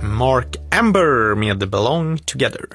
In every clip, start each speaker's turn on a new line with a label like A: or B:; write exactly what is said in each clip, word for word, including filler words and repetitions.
A: Mark Amber med Belong Together.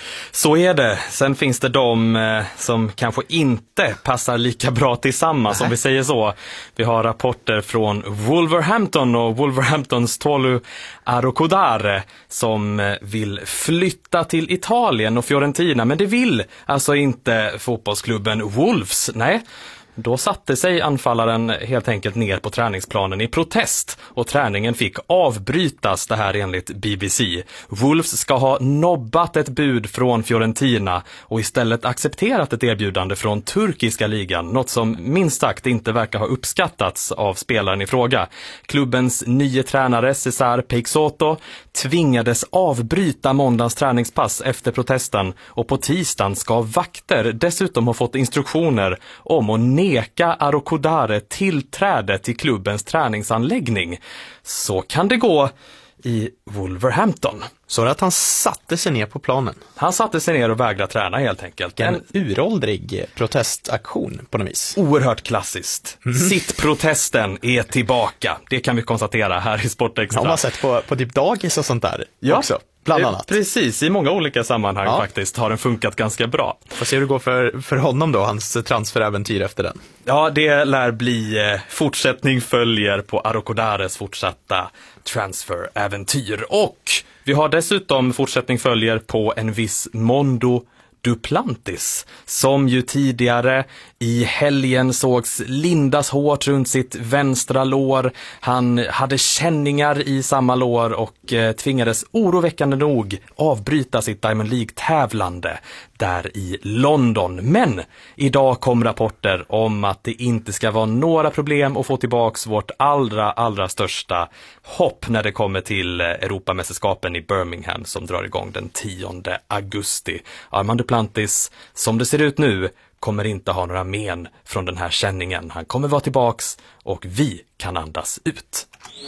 B: Så är det. Sen finns det de eh, som kanske inte passar lika bra tillsammans, om vi säger så. Vi har rapporter från Wolverhampton och Wolverhamptons Tolu Arokodare som eh, vill flytta till Italien och Fiorentina, men det vill alltså inte fotbollsklubben Wolves. Nej. Då satte sig anfallaren helt enkelt ner på träningsplanen i protest och träningen fick avbrytas, det här enligt B B C. Wolves ska ha nobbat ett bud från Fiorentina och istället accepterat ett erbjudande från turkiska ligan, något som minst sagt inte verkar ha uppskattats av spelaren i fråga. Klubbens nya tränare Cesar Peixoto tvingades avbryta måndagens träningspass efter protesten och på tisdagen ska vakter dessutom ha fått instruktioner om att neka Arokodare tillträde till klubbens träningsanläggning. Så kan det gå i Wolverhampton.
A: Så att han satte sig ner på planen.
B: Han satte sig ner och vägrade träna helt enkelt.
A: En uråldrig protestaktion på något vis.
B: Oerhört klassiskt. Mm. Sittprotesten är tillbaka. Det kan vi konstatera här i Sportextra.
A: Har man sett på, på typ dagis och sånt där
B: ja.
A: också. Bland annat.
B: Precis, i många olika sammanhang
A: ja.
B: faktiskt har den funkat ganska bra.
A: Får se hur det går för, för honom då, hans transferäventyr efter den.
B: Ja, det lär bli eh, fortsättning följer på Arokodares fortsatta transferäventyr. Och vi har dessutom fortsättning följer på en viss Mondo Duplantis, som ju tidigare i helgen sågs lindas hårt runt sitt vänstra lår. Han hade känningar i samma lår och eh, tvingades oroväckande nog avbryta sitt Diamond League-tävlande där i London. Men idag kom rapporter om att det inte ska vara några problem att få tillbaks vårt allra, allra största hopp när det kommer till Europamästerskapen i Birmingham som drar igång den tionde augusti. Armand Duplantis, som det ser ut nu, kommer inte ha några men från den här känningen. Han kommer vara tillbaks och vi kan andas ut.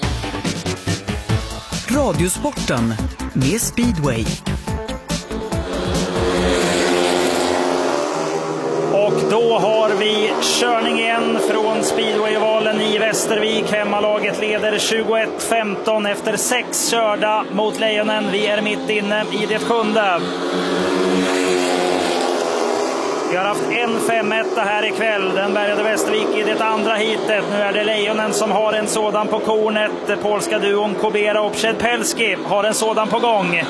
C: Radiosporten med Speedway.
D: Och då har vi körning igen från Speedway-ovalen i Västervik. Hemmalaget leder tjugoett femton efter sex körda mot Lejonen. Vi är mitt inne i det sjunde. Vi har haft en fem ett här ikväll. Den bärgade Västervik i det andra hitet. Nu är det Lejonen som har en sådan på kornet. Polska duon Kobera och Przedpelski har en sådan på gång.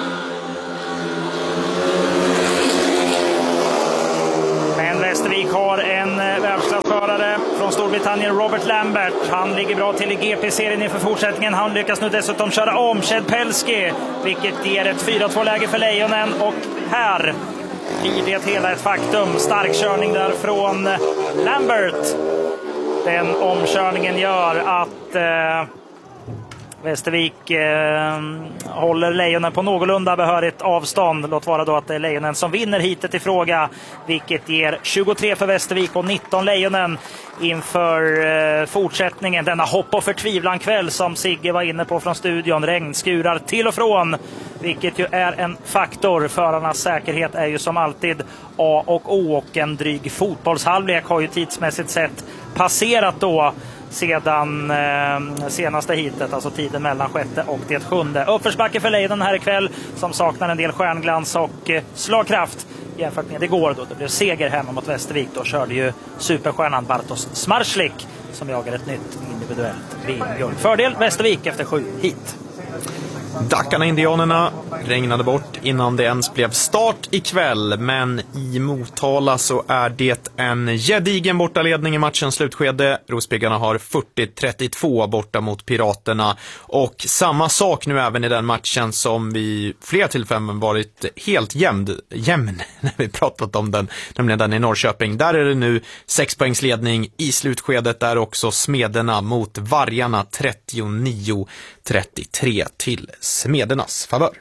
D: Men Västervik har en världsklasförare från Storbritannien, Robert Lambert. Han ligger bra till i G P-serien inför fortsättningen. Han lyckas nu dessutom köra om Przedpelski, vilket ger ett fyra två-läge för Lejonen. Och här blir det hela ett faktum. Stark körning där från Lambert. Den omkörningen gör att eh, Västervik eh, håller Lejonen på någorlunda behörigt avstånd. Låt vara då att det är Lejonen som vinner hitet i fråga, vilket ger tjugotre för Västervik och nitton Lejonen inför eh, fortsättningen. Denna hopp och förtvivlan kväll som Sigge var inne på från studion. Regnskurar till och från, vilket ju är en faktor. Förarnas säkerhet är ju som alltid A och O, och en dryg fotbollshalvlek har ju tidsmässigt sett passerat då sedan eh, senaste hitet, alltså tiden mellan sjätte och det sjunde. Uppförsbacke för Lejonen här ikväll som saknar en del stjärnglans och eh, slagkraft jämfört med igår då det blev seger hemma mot Västervik. Då körde ju superstjärnan Bartosz Smarslik som jagar ett nytt individuellt V M-guld. Fördel Västervik efter sju hit.
A: Dackarna Indianerna regnade bort innan det ens blev start ikväll, men i Motala så är det en gedigen bortaledning i matchens slutskede. Rospiggarna har fyrtio trettiotvå borta mot Piraterna, och samma sak nu även i den matchen som vi flera tillfällen varit helt jämn, jämn när vi pratat om den, nämligen den i Norrköping. Där är det nu sex poängs ledning i slutskedet, där också Smederna mot Vargarna trettionio trettiotre till Smedernas favör.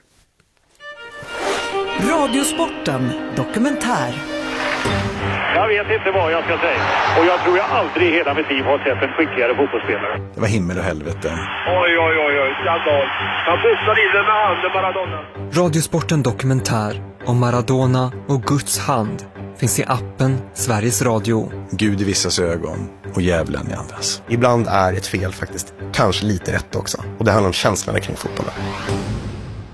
C: Radiosporten dokumentär.
E: Jag vet inte vad jag ska säga. Och jag tror jag aldrig i hela mitt liv har sett en skickligare fotbollsspelare.
F: Det var himmel och helvete.
E: Oj, oj, oj, oj. Skandal. Han boxade in den med handen, Maradona.
G: Radiosporten dokumentär om Maradona och Guds hand finns i appen Sveriges Radio.
F: Gud i vissas ögon och djävulen i andras.
H: Ibland är ett fel faktiskt kanske lite rätt också. Och det handlar om känslorna kring fotbollen.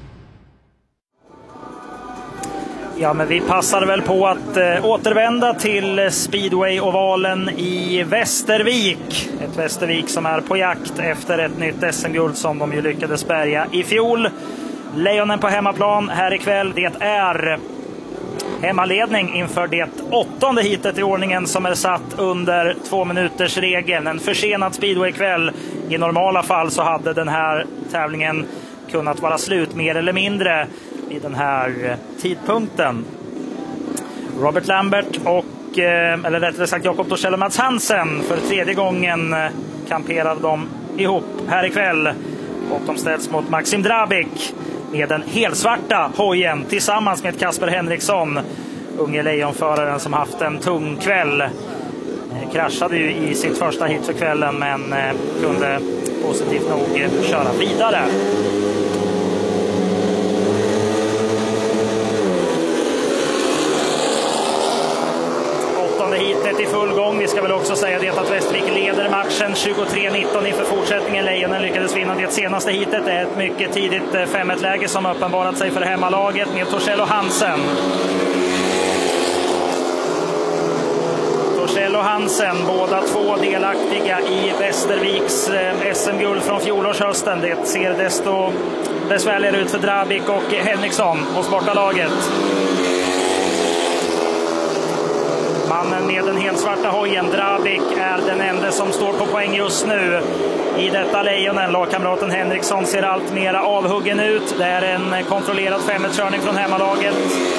D: Ja, men vi passade väl på att eh, återvända till Speedway-ovalen i Västervik. Ett Västervik som är på jakt efter ett nytt S M-guld som de ju lyckades bärga i fjol. Lejonen på hemmaplan här ikväll. Det är hemmaledning inför det åttonde hitet i ordningen som är satt under två minuters regeln. En försenad Speedway-kväll. I normala fall så hade den här tävlingen kunnat vara slut mer eller mindre vid den här tidpunkten. Robert Lambert och, eller rättare sagt Jakob Torssell och Mats Hansen, för tredje gången kamperade de ihop här ikväll. Och de ställs mot Maxim Drabik med den helsvarta hojen tillsammans med Kasper Henriksson, unge lejonföraren som haft en tung kväll. Kraschade ju i sitt första hit för kvällen, men kunde positivt nog köra vidare. Hitet i full gång. Vi ska väl också säga det att Västervik leder matchen tjugotre nitton inför fortsättningen. Lejonen lyckades vinna det senaste hitet. Det är ett mycket tidigt fem ett-läge som uppenbarat sig för hemmalaget med Torssell och Hansen. Torssell och Hansen, båda två delaktiga i Västerviks S M-guld från fjolårshösten. Det ser desto besvärligare ut för Drabik och Henriksson hos bortalaget. Mannen med den helt svarta hojen, Drabik, är den enda som står på poäng just nu i detta lejonen. Lagkamraten Henriksson ser allt mera avhuggen ut. Det är en kontrollerad fem ett-körning från hemmalaget.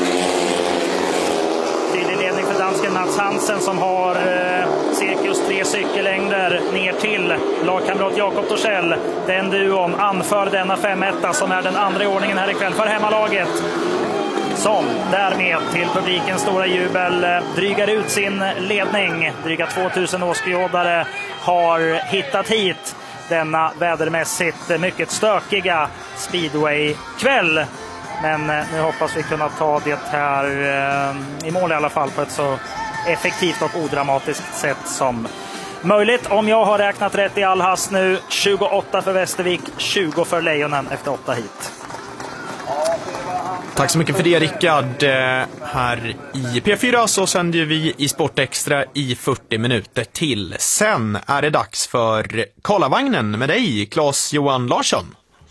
D: Tydlig ledning för dansken Mats Hansen som har eh, cirkus tre cykellängder ner till lagkamrat Jakob Torssell. Den duon anför denna fem ett som är den andra i ordningen här ikväll för hemmalaget, som därmed till publikens stora jubel drygar ut sin ledning. Dryga tvåtusen åskådare har hittat hit denna vädermässigt mycket stökiga Speedway-kväll. Men nu hoppas vi kunna ta det här i mål i alla fall på ett så effektivt och odramatiskt sätt som möjligt. Om jag har räknat rätt i all hast nu, tjugoåtta för Västervik, tjugo för Lejonen efter åtta hit.
A: Tack så mycket för det, Rickard. Här i P fyra så sänder vi i Sport Extra i fyrtio minuter till. Sen är det dags för Karlavagnen med dig, Claes-Johan Larsson.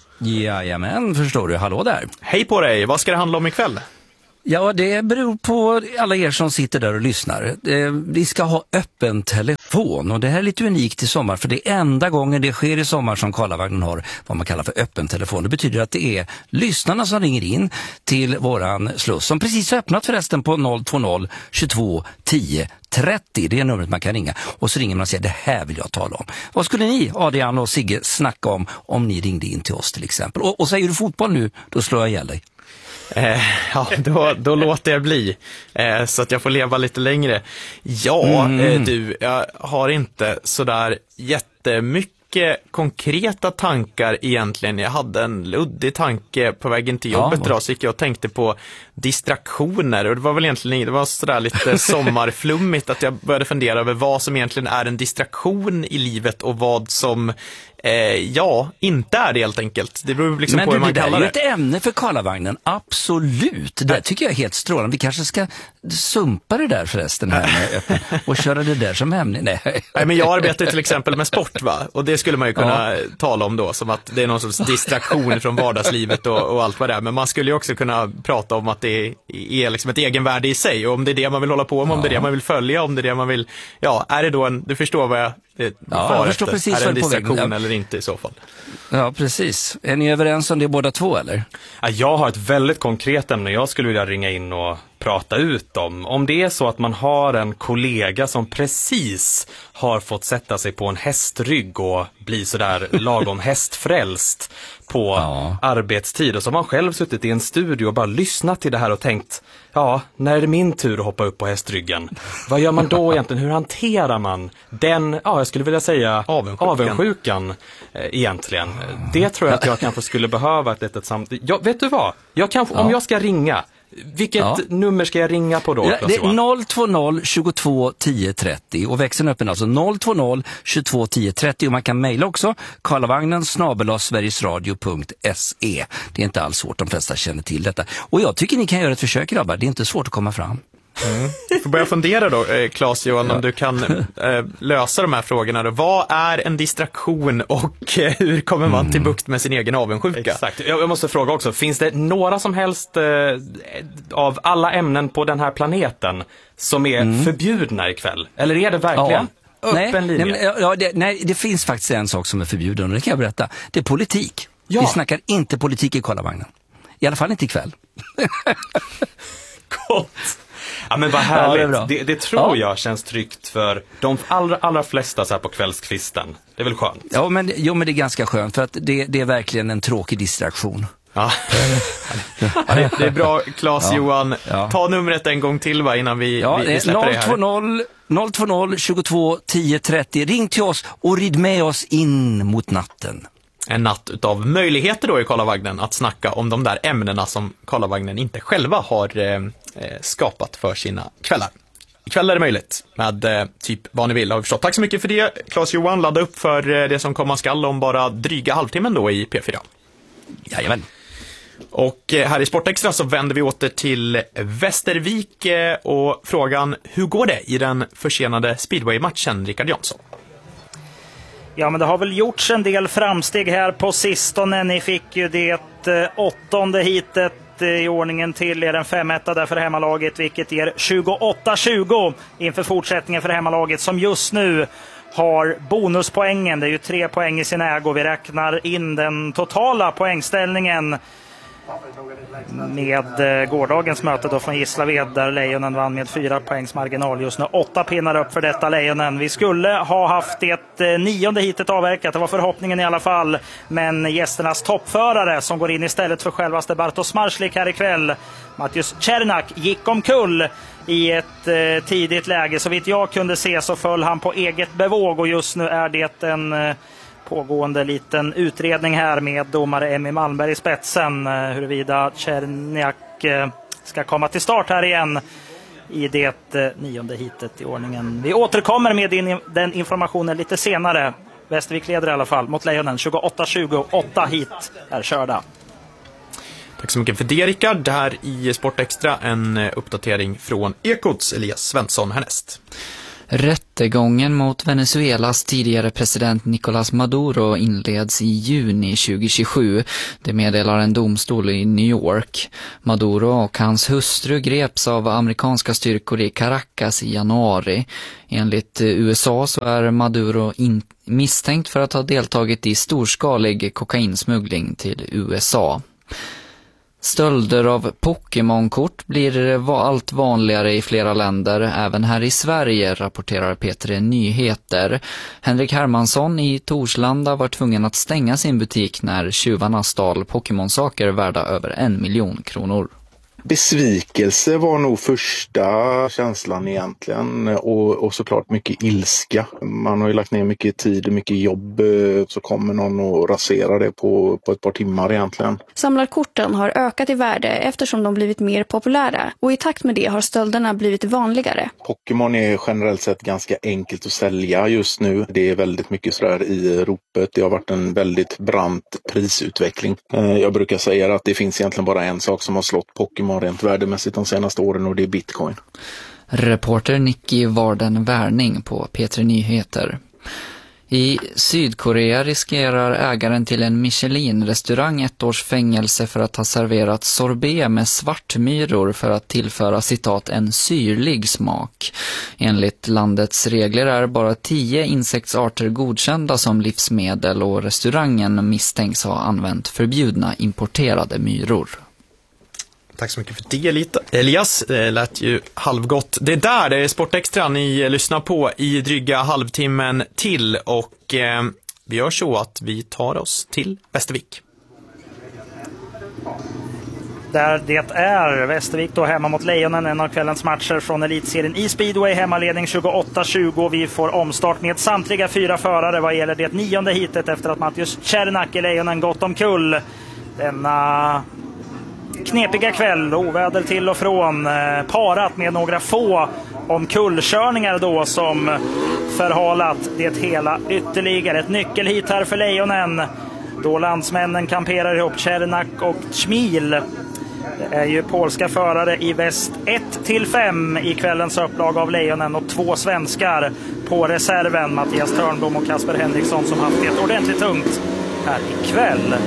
H: Jajamän, förstår du. Hallå där.
A: Hej på dig. Vad ska det handla om ikväll?
H: Ja, det beror på alla er som sitter där och lyssnar. Vi ska ha öppen telefon och det här är lite unikt i sommar, för det är enda gången det sker i sommar som Karlavagnen har vad man kallar för öppen telefon. Det betyder att det är lyssnarna som ringer in till våran sluss som precis har öppnat förresten på noll två noll tjugotvå tio trettio. Det är numret man kan ringa och så ringer man och säger det här vill jag tala om. Vad skulle ni, Adrian och Sigge, snacka om om ni ringde in till oss till exempel? Och, och säger du fotboll nu, då slår jag ihjäl dig.
A: Eh, ja, då, då låter jag bli eh, så att jag får leva lite längre. Ja, mm. eh, du, jag har inte sådär jättemycket konkreta tankar egentligen. Jag hade en luddig tanke på vägen till jobbet ja, idag, så gick jag och tänkte på distraktioner, och det var väl egentligen det var sådär lite sommarflummigt att jag började fundera över vad som egentligen är en distraktion i livet och vad som Eh, ja, inte är det helt enkelt. Det beror liksom
H: men
A: på
H: du,
A: hur man kallar det.
H: Men det är ju ett ämne för Karlavagnen, absolut. Det tycker jag är helt strålande. Vi kanske ska sumpa det där förresten här med öppen och köra det där som ämne. Nej.
A: Nej, men jag arbetar till exempel med sport, va? Och det skulle man ju kunna ja. tala om då, som att det är någon sorts distraktion från vardagslivet och, och allt vad det är. Men man skulle ju också kunna prata om att det är, är liksom ett egenvärde i sig, och om det är det man vill hålla på med, om ja. det är det man vill följa, om det är det man vill, ja, är det då en, du förstår vad jag det,
H: ja, jag förstår precis.
A: Är det en distraktion
H: ja.
A: eller inte i så fall?
H: Ja, precis. Är ni överens om det båda två, eller?
B: Ja, jag har ett väldigt konkret ämne jag skulle vilja ringa in och prata ut om. Om det är så att man har en kollega som precis har fått sätta sig på en hästrygg och bli sådär lagom hästfrälst på ja. arbetstid, och så har man själv suttit i en studio och bara lyssnat till det här och tänkt, ja, när är det min tur att hoppa upp på hästryggen? Vad gör man då egentligen? Hur hanterar man den, ja, jag skulle vilja säga avundsjukan, avundsjukan eh, egentligen? Det tror jag att jag kanske skulle behöva ett litet samtal. Ja, vet du vad? Jag kanske, ja. Om jag ska ringa Vilket
H: Ja.
B: nummer ska jag ringa på då?
H: Ja, det är
B: Claes-Johan?
H: noll två noll tjugotvå tio trettio och växeln öppen alltså noll två noll tjugotvå tio trettio och man kan mejla också karlavagnen snabel-a sverigesradio punkt se. Det är inte alls svårt, de flesta känner till detta. Och jag tycker ni kan göra ett försök, grabbar, det är inte svårt att komma fram.
A: Mm. Du får börja fundera då, eh, Claes-Johan, om du kan eh, lösa de här frågorna då. Vad är en distraktion och eh, hur kommer man till bukt med sin egen avundsjuka?
B: Exakt. Jag, jag måste fråga också, finns det några som helst eh, av alla ämnen på den här planeten som är mm. förbjudna ikväll? Eller är det verkligen
H: ja.
B: öppen
H: nej,
B: linje?
H: Nej, men, ja, det, nej, det finns faktiskt en sak som är förbjuden och det kan jag berätta. Det är politik.
B: Ja.
H: Vi snackar inte politik i Karlavagnen. I alla fall inte ikväll.
B: Gott. Ja, men vad härligt.
H: Ja, det,
B: det, det tror ja. jag känns tryggt för de allra, allra flesta så här på kvällskvisten. Det är väl skönt?
H: Ja, men, jo, men det är ganska skönt för att det, det är verkligen en tråkig distraktion.
A: Ja. Ja, det, det är bra, Claes-Johan. Ja. Ja. Ta numret en gång till va, innan vi,
H: ja,
A: vi, vi släpper det här.
H: noll två noll tjugotvå tio trettio. Ring till oss och rid med oss in mot natten.
A: En natt utav möjligheter då i Karlavagnen att snacka om de där ämnena som Karlavagnen inte själva har eh, skapat för sina kvällar. Ikväll är det möjligt med eh, typ vad ni vill, har vi förstått. Tack så mycket för det, Claes-Johan. Ladda upp för eh, det som kommer skall om bara dryga halvtimmen då i P fyra.
H: Jajamän.
A: Och eh, här i Sportextra så vänder vi åter till Västervik eh, och frågan, hur går det i den försenade speedway-matchen, Rickard Jansson?
D: Ja, men det har väl gjorts en del framsteg här på sistone. Ni fick ju det eh, åttonde hitet eh, i ordningen till er, en fem ett där för hemmalaget, vilket ger tjugoåtta tjugo inför fortsättningen för hemmalaget som just nu har bonuspoängen. Det är ju tre poäng i sin ägo. Vi räknar in den totala poängställningen med eh, gårdagens möte då från Gislaved där Lejonen vann med fyra poängs marginal. Just nu åtta pinnar upp för detta Lejonen. Vi skulle ha haft det eh, nionde hitet avverkat, det var förhoppningen i alla fall, men gästernas toppförare som går in istället för självaste Bartosz Marslik här ikväll, Mattius Czernak, gick omkull i ett eh, tidigt läge. Så vitt jag kunde se så föll han på eget bevåg och just nu är det en eh, pågående liten utredning här med domare Emmy Malmberg i spetsen eh, huruvida Czerniak eh, ska komma till start här igen i det eh, nionde hitet i ordningen. Vi återkommer med din, den informationen lite senare. Västervik leder i alla fall mot Lejonen tjugoåtta tjugo, åtta hit är körda.
A: Tack så mycket för det, Rickard. Det här i Sportextra, en uppdatering från Ekots Elias Svensson härnäst.
I: Rättegången mot Venezuelas tidigare president Nicolás Maduro inleds i juni tjugohundratjugosju. Det meddelar en domstol i New York. Maduro och hans hustru greps av amerikanska styrkor i Caracas i januari. Enligt U S A så är Maduro in- misstänkt för att ha deltagit i storskalig kokainsmuggling till U S A. Stölder av Pokémon-kort blir allt vanligare i flera länder, även här i Sverige, rapporterar P tre Nyheter. Henrik Hermansson i Torslanda var tvungen att stänga sin butik när tjuvarna stal Pokémon-saker värda över en miljon kronor.
J: Besvikelse var nog första känslan egentligen och, och såklart mycket ilska. Man har ju lagt ner mycket tid och mycket jobb, så kommer någon och raserar det på, på ett par timmar egentligen.
K: Samlarkorten har ökat i värde eftersom de blivit mer populära och i takt med det har stölderna blivit vanligare.
J: Pokémon är generellt sett ganska enkelt att sälja just nu. Det är väldigt mycket sådär i ropet. Det har varit en väldigt brant prisutveckling. Jag brukar säga att det finns egentligen bara en sak som har slått Pokémon rent värdemässigt de senaste åren och det är Bitcoin.
I: Reporter Nicky Varden Värning på P tre Nyheter. I Sydkorea riskerar ägaren till en Michelin-restaurang ett års fängelse för att ha serverat sorbet med svartmyror för att tillföra citat en syrlig smak. Enligt landets regler är bara tio insektsarter godkända som livsmedel och restaurangen misstänks ha använt förbjudna importerade myror.
A: Tack så mycket för det, Elias. Det lät ju halvgott. Det där, det är Sportextra ni lyssnar på i dryga halvtimmen till. Och eh, vi gör så att vi tar oss till Västervik.
D: Där det är Västervik då hemma mot Lejonen, en av kvällens matcher från elitserien i speedway, hemmaledning tjugoåtta tjugo. Vi får omstart med samtliga fyra förare vad gäller det nionde hitet efter att Mattius Czernak i Lejonen gått omkull. Denna knepiga kväll, oväder till och från, eh, parat med några få omkullkörningar då som förhalat det hela ytterligare. Ett nyckelhit här för Lejonen då landsmännen kamperar ihop Czernak och Chmil. Det är ju polska förare i väst ett till fem i kvällens upplag av Lejonen och två svenskar på reserven, Mattias Törnblom och Kasper Henriksson, som haft det ordentligt tungt här ikväll.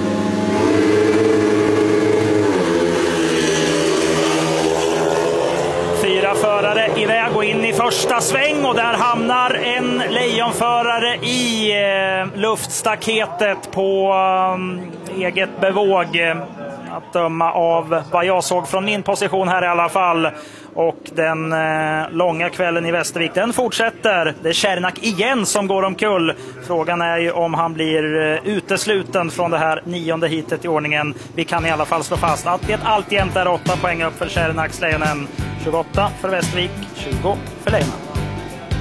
D: Fyra förare iväg och in i första sväng och där hamnar en lejonförare i eh, luftstaketet på eh, eget bevåg. Att döma av vad jag såg från min position här i alla fall. Och den eh, långa kvällen i Västervik, den fortsätter. Det är Czernak igen som går omkull. Frågan är ju om han blir eh, utesluten från det här nionde hitet i ordningen. Vi kan i alla fall slå fast att det alltjämt är åtta poäng upp för Czernaks Lejonen. tjugoåtta för Västervik, tjugo för Lejonen.